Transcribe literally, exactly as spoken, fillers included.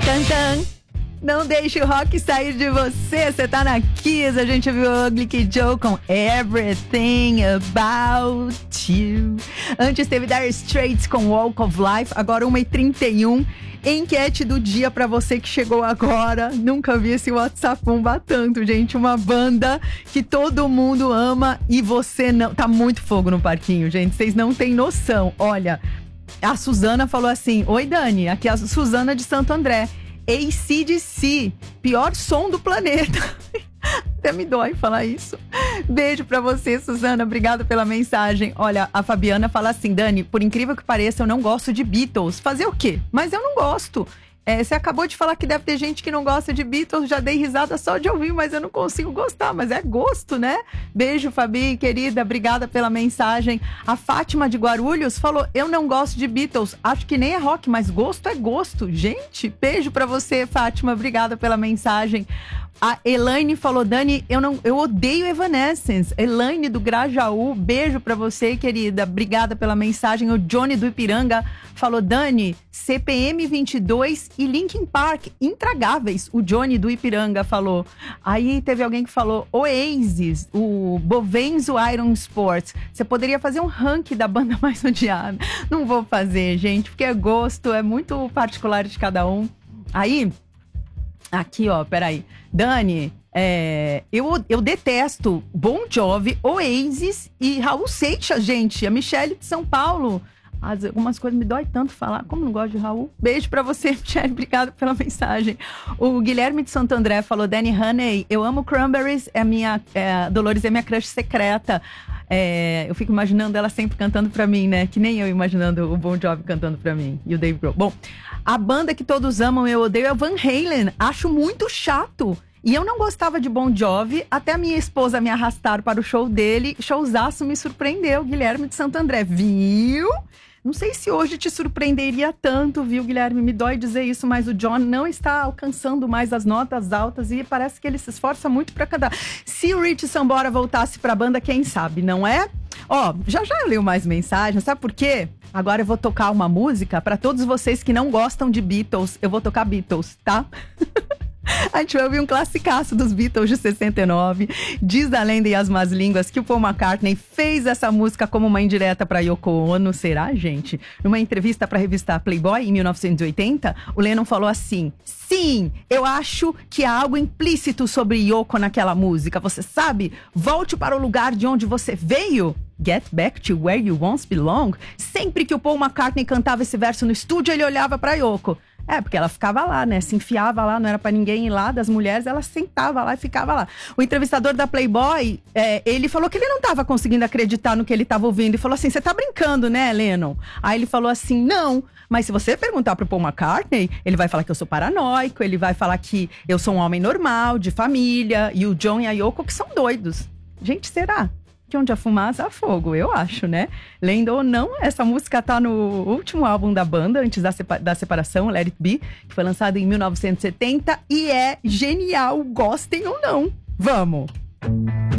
Tantan. Não deixe o rock sair de você. Você tá na Kiss. A gente viu o Ugly Kid Joe com Everything About You. Antes teve Dire Straits com Walk of Life. Agora uma e trinta e um. Enquete do dia pra você que chegou agora. Nunca vi esse WhatsApp bombar tanto, gente. Uma banda que todo mundo ama e você não. Tá muito fogo no parquinho, gente. Vocês não têm noção. Olha, a Suzana falou assim: oi, Dani, aqui é a Suzana de Santo André. A C D C, pior som do planeta. Até me dói falar isso. Beijo pra você, Suzana, obrigada pela mensagem. Olha, a Fabiana fala assim: Dani, por incrível que pareça, eu não gosto de Beatles. Fazer o quê? Mas eu não gosto. É, você acabou de falar que deve ter gente que não gosta de Beatles, já dei risada só de ouvir, mas eu não consigo gostar, mas é gosto, né? Beijo, Fabi, querida, obrigada pela mensagem. A Fátima de Guarulhos falou: eu não gosto de Beatles, acho que nem é rock, mas gosto é gosto. Gente, beijo pra você, Fátima, obrigada pela mensagem. A Elaine falou: Dani, eu, não, eu odeio Evanescence. Elaine do Grajaú, beijo pra você, querida, obrigada pela mensagem. O Johnny do Ipiranga falou: Dani, C P M vinte e dois e Linkin Park, intragáveis. O Johnny do Ipiranga falou. Aí teve alguém que falou: Oasis, o Bovenzo Iron Sports. Você poderia fazer um ranking da banda mais odiada. Não vou fazer, gente, porque é gosto, é muito particular de cada um. Aí, aqui ó, peraí. Dani, é, eu, eu detesto Bon Jovi, Oasis e Raul Seixas, gente. A Michele de São Paulo. As, algumas coisas me dói tanto falar. Como não gosto de Raul? Beijo pra você, Michele. Obrigada pela mensagem. O Guilherme de Santo André falou: Danny Honey, eu amo Cranberries. É minha, é, Dolores é minha crush secreta. É, eu fico imaginando ela sempre cantando pra mim, né? Que nem eu imaginando o Bon Jovi cantando pra mim. E o Dave Grohl. Bom, a banda que todos amam, eu odeio, é o Van Halen. Acho muito chato. E eu não gostava de Bon Jovi, até a minha esposa me arrastar para o show dele. Showzaço me surpreendeu, Guilherme de Santo André. Viu? Não sei se hoje te surpreenderia tanto, viu, Guilherme? Me dói dizer isso, mas o John não está alcançando mais as notas altas e parece que ele se esforça muito para cantar. Se o Rich Sambora voltasse para a banda, quem sabe, não é? Ó, já já eu leio mais mensagens, sabe por quê? Agora eu vou tocar uma música para todos vocês que não gostam de Beatles. Eu vou tocar Beatles, tá? A gente vai ouvir um classicaço dos Beatles de sessenta e nove. Diz a lenda e as más línguas que o Paul McCartney fez essa música como uma indireta para Yoko Ono. Será, gente? Numa entrevista para a revista Playboy, em mil novecentos e oitenta, o Lennon falou assim: sim, eu acho que há algo implícito sobre Yoko naquela música. Você sabe? Volte para o lugar de onde você veio. Get back to where you once belong. Sempre que o Paul McCartney cantava esse verso no estúdio, ele olhava para Yoko. É, porque ela ficava lá, né? Se enfiava lá, não era pra ninguém ir lá, das mulheres, ela sentava lá e ficava lá. O entrevistador da Playboy, é, ele falou que ele não tava conseguindo acreditar no que ele tava ouvindo. E falou assim: você tá brincando, né, Lennon? Aí ele falou assim: não, mas se você perguntar pro Paul McCartney, ele vai falar que eu sou paranoico, ele vai falar que eu sou um homem normal, de família, e o John e a Yoko que são doidos. Gente, será? Que onde a fumaça há fogo, eu acho, né? Lenda ou não, essa música tá no último álbum da banda, antes da, sepa- da separação, Let It Be, que foi lançado em mil novecentos e setenta, e é genial, gostem ou não. Vamos!